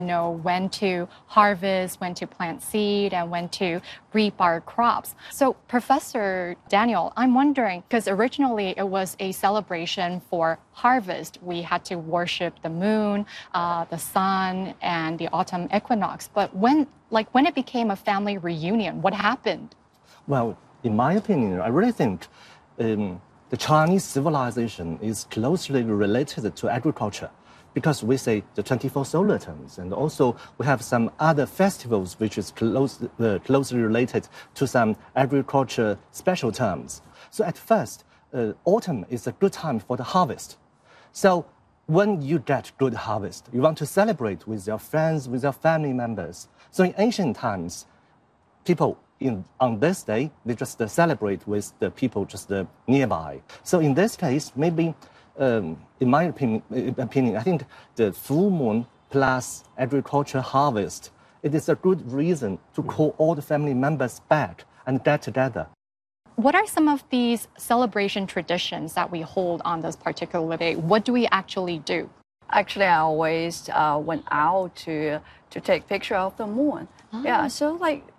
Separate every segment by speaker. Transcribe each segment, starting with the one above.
Speaker 1: know when to harvest, when to plant seed, and when to reap our crops. So, Professor Daniel, I'm wondering, because originally it was a celebration for harvest. We had to worship the moon, the sun, and the autumn equinox. But when it became a family reunion, what happened?
Speaker 2: Well, in my opinion, I really think the Chinese civilization is closely related to agriculture, because we say the 24 solar terms, and also we have some other festivals which is closely related to some agriculture special terms. So at first, autumn is a good time for the harvest. So when you get good harvest, you want to celebrate with your friends, with your family members. So in ancient times, people on this day, they just celebrate with the people just nearby. So in this case, maybe in my opinion, I think the full moon plus agriculture harvest, it is a good reason to call all the family members back and get together.
Speaker 1: What are some of these celebration traditions that we hold on this particular day? What do we actually do?
Speaker 3: Actually, I always went out to take picture of the moon. Oh. Yeah, so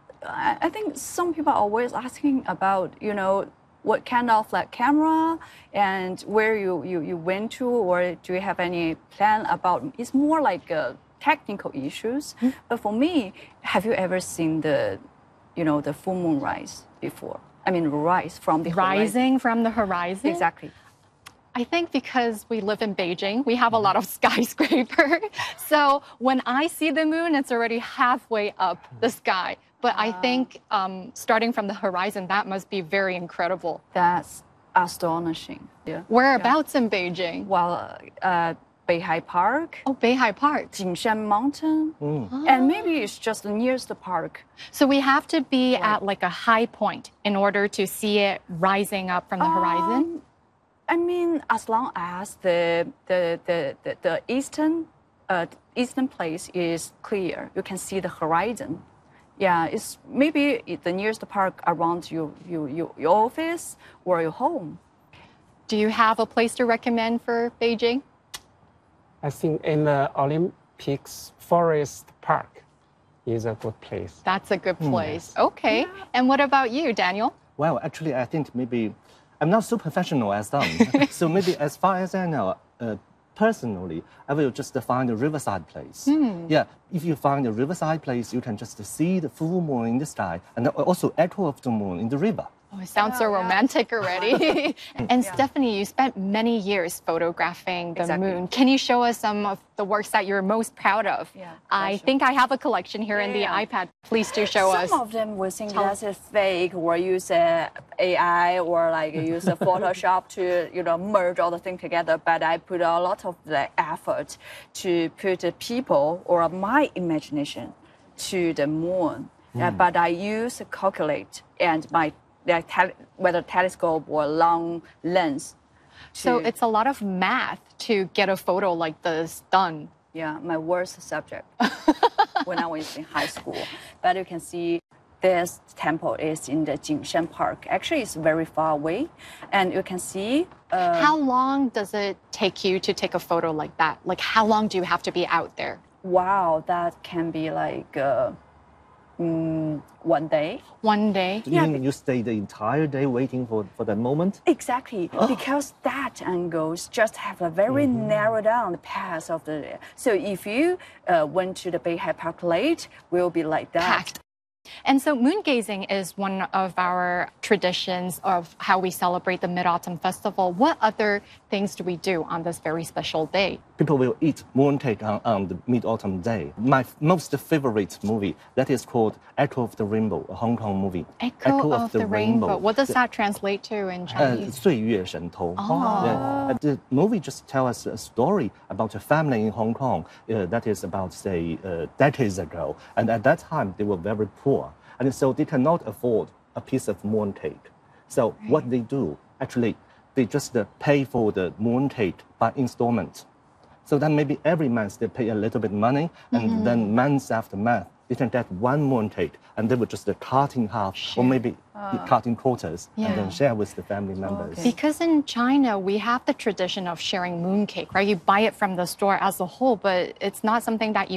Speaker 3: I think some people are always asking about, what kind of camera and where you went to, or do you have any plan about? It's more like technical issues. Mm-hmm. But for me, have you ever seen the full moon rise before? I mean, rise from the horizon.
Speaker 1: Rising from the horizon?
Speaker 3: Exactly.
Speaker 1: I think because we live in Beijing, we have a lot of skyscrapers. So when I see the moon, it's already halfway up the sky. But I think starting from the horizon, that must be very incredible.
Speaker 3: That's astonishing. Yeah.
Speaker 1: Whereabouts in Beijing?
Speaker 3: Well, Beihai Park.
Speaker 1: Oh, Beihai Park.
Speaker 3: Jingshan Mountain. Mm. And maybe it's just nearest the park.
Speaker 1: So we have to be at a high point in order to see it rising up from the horizon?
Speaker 3: I mean, as long as the eastern place is clear, you can see the horizon. Yeah, it's maybe the nearest park around your office or your home.
Speaker 1: Do you have a place to recommend for Beijing?
Speaker 4: I think in the Olympics Forest Park is a good place.
Speaker 1: That's a good place. Okay. Yeah. And what about you, Daniel?
Speaker 2: Well, actually, I think maybe I'm not so professional as them. So maybe as far as I know, personally, I will just find a riverside place. Yeah, if you find a riverside place, you can just see the full moon in the sky and also echo of the moon in the river.
Speaker 1: Oh, it sounds so romantic already. And Stephanie, you spent many years photographing the moon. Can you show us some of the works that you're most proud of? Yeah, I think I have a collection here in the iPad. Please do show us.
Speaker 3: Some of them we think that's fake, or use AI, or use Photoshop to merge all the things together. But I put a lot of the effort to put the people or my imagination to the moon. But I use a calculate and my whether telescope or long lens.
Speaker 1: So it's a lot of math to get a photo like this done.
Speaker 3: Yeah, my worst subject when I was in high school. But you can see this temple is in the Jingshan Park. Actually, it's very far away. And you can see...
Speaker 1: how long does it take you to take a photo like that? How long do you have to be out there?
Speaker 3: Wow, that can be 1 day.
Speaker 1: 1 day?
Speaker 2: Yeah. You stay the entire day waiting for that moment?
Speaker 3: Exactly, because that angles just have a very narrow down path of the... So if you went to the Beihai Park late, will be like that.
Speaker 1: Packed. And so moon gazing is one of our traditions of how we celebrate the Mid-Autumn Festival. What other things do we do on this very special day?
Speaker 2: People will eat mooncake on the Mid-Autumn Day. My most favorite movie, that is called Echo of the Rainbow, a Hong Kong movie.
Speaker 1: Echo of the Rainbow. What does that translate to in Chinese?
Speaker 2: 岁月神偷. The movie just tells us a story about a family in Hong Kong that is about, say, decades ago. And at that time, they were very poor. And so they cannot afford a piece of mooncake. So what they do, actually, they just pay for the mooncake by installment. So then maybe every month they pay a little bit money, and then months after month, they can get one mooncake, and they would just cut in half, or maybe cut in quarters, and then share with the family members.
Speaker 1: Okay. Because in China, we have the tradition of sharing mooncake, right? You buy it from the store as a whole, but it's not something that you